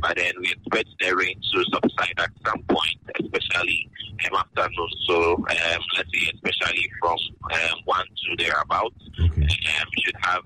but then we expect the rain to subside at some point, especially afternoon. So let's say especially from 1 to thereabouts, we should have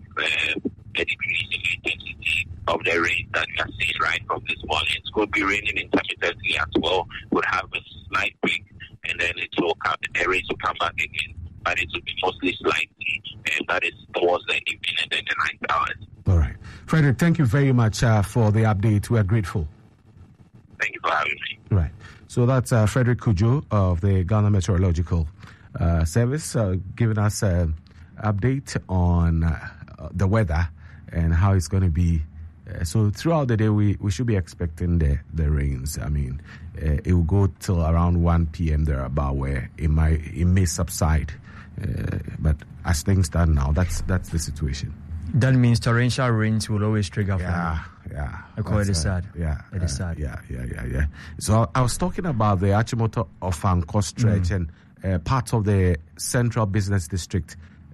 a decrease in the intensity of the rain that we are seeing right from this morning. It could be raining intermittently as well. Would have a slight break, and then it will come. The rain will come back again, but it will be mostly slightly, and that is towards the evening and then the night hours. All right, Frederick. Thank you very much for the update. We are grateful. Thank you for having me. Right. So that's Frederick Kujo of the Ghana Meteorological Service giving us an update on the weather and how it's going to be. So throughout the day, we should be expecting the rains. I mean, it will go till around 1 p.m. thereabout, where it may subside. But as things stand now, that's the situation. That means torrential rains will always trigger. Yeah. It is sad. It is sad. Yeah. So I was talking about the Achimota of Anko stretch and part of the Central Business District,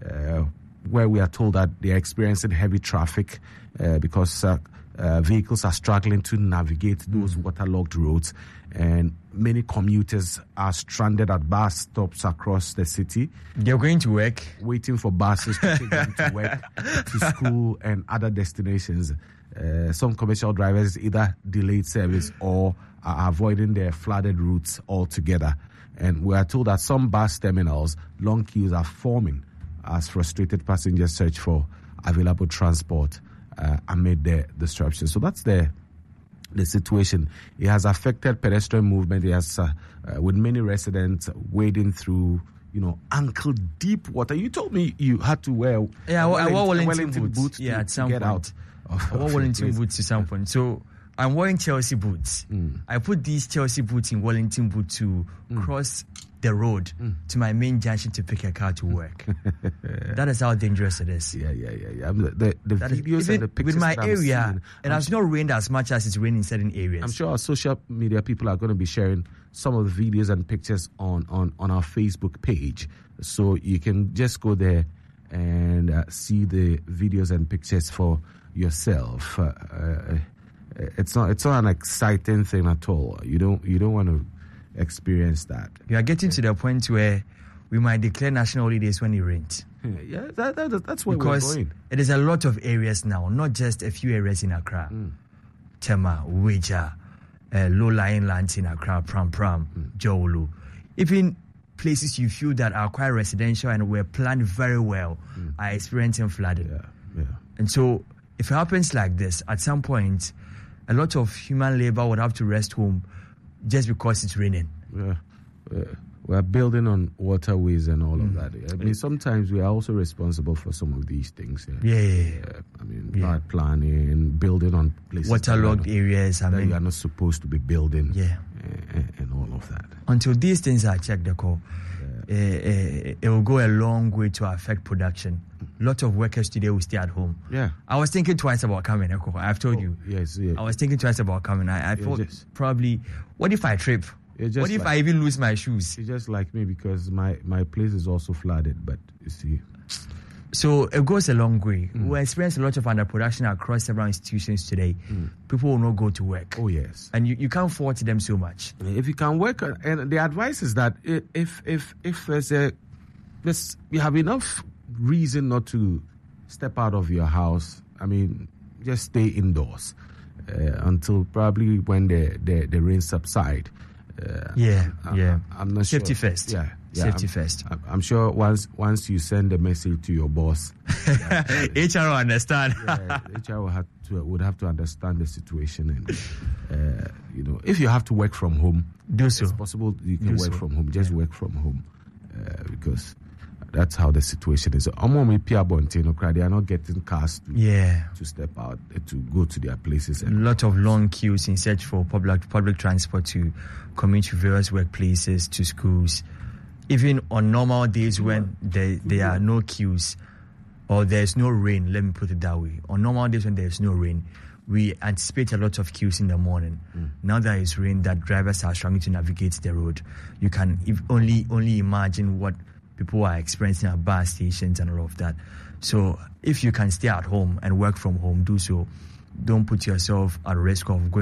where we are told that they are experiencing heavy traffic because vehicles are struggling to navigate those waterlogged roads, and many commuters are stranded at bus stops across the city. They're going to work, waiting for buses to take them to work, to school, and other destinations. Some commercial drivers either delayed service or are avoiding their flooded routes altogether. And we are told that some bus terminals, long queues are forming as frustrated passengers search for available transport amid the disruption. So that's the situation. It has affected pedestrian movement. It has, with many residents wading through, ankle-deep water. You told me you had to wear Wellington boots at some point. Out. I wore Wellington boots at some point. So I'm wearing Chelsea boots. I put these Chelsea boots in Wellington boots to cross the road to my main junction to pick a car to work. That is how dangerous it is. Yeah. The videos and the pictures with my that area, seeing, it has not rained as much as it's rained in certain areas. I'm sure our social media people are going to be sharing some of the videos and pictures on our Facebook page. So you can just go there and see the videos and pictures for yourself. It's not an exciting thing at all. You don't want to experience that. We are getting to the point where we might declare national holidays when it rains. Yeah, that's where because we're going. It is a lot of areas now, not just a few areas in Accra. Tema, Weja, low-lying lands in Accra, Pram, Jowolu. Even places you feel that are quite residential and were planned very well are experiencing flooding. Yeah. And so if it happens like this, at some point, a lot of human labor would have to rest home just because it's raining. We're building on waterways and all of that. I mean, sometimes we are also responsible for some of these things. Bad planning, building on places waterlogged areas. That you are not supposed to be building. And all of that. Until these things are checked, it will go a long way to affect production. A lot of workers today will stay at home. Yeah. I was thinking twice about coming. I've told you. Yes. I was thinking twice about coming. I thought probably, what if I trip? What if I even lose my shoes? It's just like me because my place is also flooded, but you see. So it goes a long way. We experience a lot of underproduction across several institutions today. People will not go to work. Oh, yes. And you can't fault them so much. If you can work, and the advice is that if you have enough reason not to step out of your house, I mean, just stay indoors until probably when the rain subside. I'm not sure. Safety first. Yeah. Safety first. I'm sure once you send a message to your boss, HR will understand. HR would have to understand the situation, and if you have to work from home, do so. It's possible you can work from home. Just work from home, because that's how the situation is. They are not getting cars to step out, to go to their places. A lot of long queues in search for public transport to commute to various workplaces, to schools. Even on normal days when there are no queues or there's no rain, let me put it that way. On normal days when there's no rain, we anticipate a lot of queues in the morning. Now that it's rain, that drivers are struggling to navigate the road. You can only imagine what people are experiencing at bus stations and all of that. So if you can stay at home and work from home, do so. Don't put yourself at risk of going